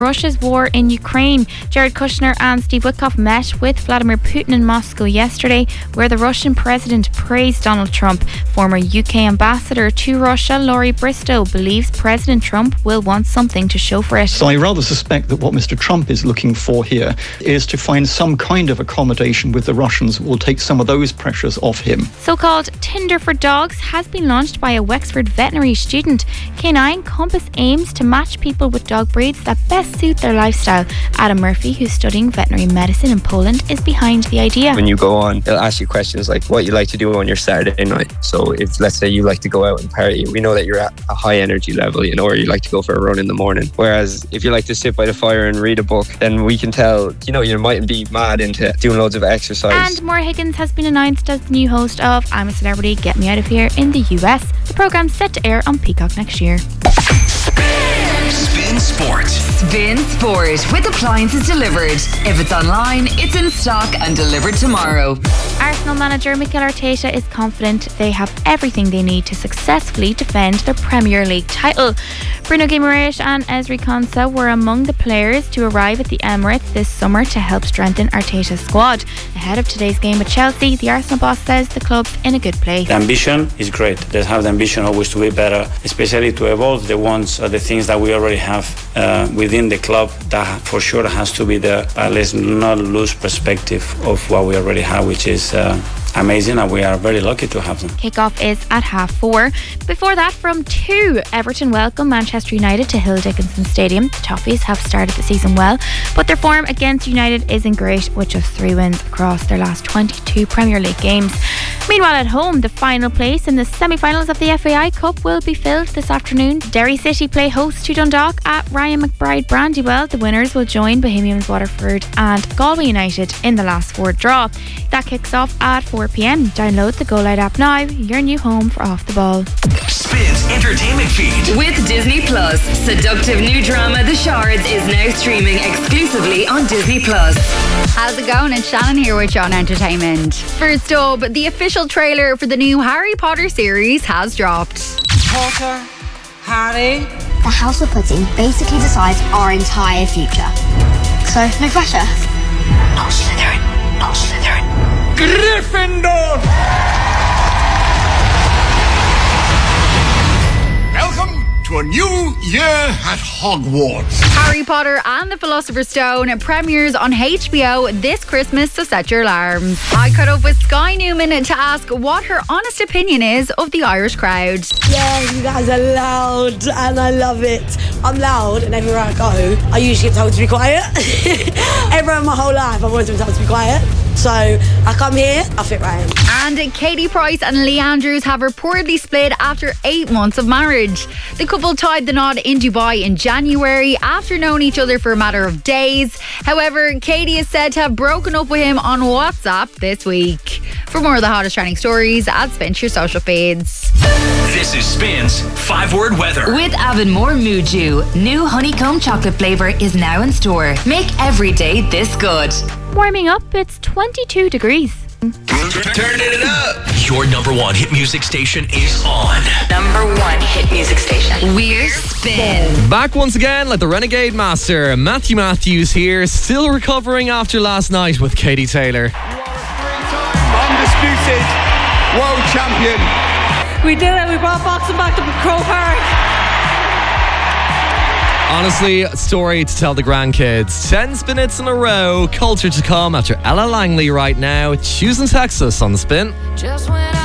Russia's war in Ukraine. Jared Kushner and Steve Witkoff met with Vladimir Putin in Moscow yesterday, where the Russian president praised Donald Trump. Former UK ambassador to Russia, Laurie Bristow, believes President Trump will want something to show for it. So I rather suspect that what Mr. Trump is looking for here is to find some kind of accommodation with the Russians that will take some of those pressures off him. So-called Tinder for Dogs has been launched by a Wexford veterinary student. K9 Compass aims to match people with dog breeds that best suit their lifestyle. Adam Murphy, who's studying veterinary medicine in Poland, is behind the idea. When you go on, they'll ask you questions like what you like to do on your Saturday night. So if, let's say, you like to go out and party, we know that you're at a high energy level, or you like to go for a run in the morning. Whereas if you like to sit by the fire and read a book, then we can tell, you mightn't be mad into doing loads of exercise. And Maura Higgins has been announced as the new host of I'm a Celebrity, Get Me Out of Here in the US. The programme's set to air on Peacock next year. Spin Sport. Spin Sport with appliances delivered. If it's online, it's in stock and delivered tomorrow. Arsenal manager Mikel Arteta is confident they have everything they need to successfully defend their Premier League title. Bruno Guimaraes and Ezri Konsa were among the players to arrive at the Emirates this summer to help strengthen Arteta's squad. Ahead of today's game with Chelsea, the Arsenal boss says the club's in a good place. The ambition is great. They have the ambition always to be better, especially to evolve the things that we already have within the club. That for sure has to be there. But let's not lose perspective of what we already have, which is amazing, and we are very lucky to have them. Kickoff is at 4:30. Before that, from 2, Everton welcome Manchester United to Hill Dickinson Stadium. The Toffees have started the season well, but their form against United isn't great, with just 3 wins across their last 22 Premier League games. Meanwhile, at home, the final place in the semi-finals of the FAI Cup will be filled this afternoon. Derry City play host to Dundalk at Ryan McBride Brandywell. The winners will join Bohemians Waterford and Galway United in the last 4 draw. That kicks off at 4 p.m. Download the Go Light app now, your new home for Off the Ball. Spin's entertainment feed. With Disney Plus, seductive new drama The Shards is now streaming exclusively on Disney Plus. How's it going? It's Shannon here with John Entertainment. First up, the official trailer for the new Harry Potter series has dropped. Potter, Harry. The house we're putting basically decides our entire future. So, no pressure. Not Slytherin. Not Slytherin. Gryffindor! Welcome to a new year at Hogwarts. Harry Potter and the Philosopher's Stone premieres on HBO this Christmas, so set your alarms. I caught up with Sky Newman to ask what her honest opinion is of the Irish crowd. Yeah, you guys are loud and I love it. I'm loud, and everywhere I go, I usually get told to be quiet. Everywhere my whole life, I've always been told to be quiet. So I come here, I fit right in. And Katie Price and Lee Andrews have reportedly split after 8 months of marriage. The couple tied the knot in Dubai in January after knowing each other for a matter of days. However, Katie is said to have broken up with him on WhatsApp this week. For more of the hottest trending stories, add Spin to your social feeds. This is Spin's 5-word weather. With Avonmore Muju, new honeycomb chocolate flavour is now in store. Make every day this good. Warming up, it's 22 degrees. Turn it up. Your number 1 hit music station is on. Number 1 hit music station. We're Spin. Back once again like the Renegade Master. Matthew Matthews here, still recovering after last night with Katie Taylor. You are a 3-time undisputed world champion. We did it. We brought boxing back to Croke Park. Honestly, a story to tell the grandkids. 10 spin-hits in a row. Culture to come after Ella Langley right now. Choosing Texas on the Spin.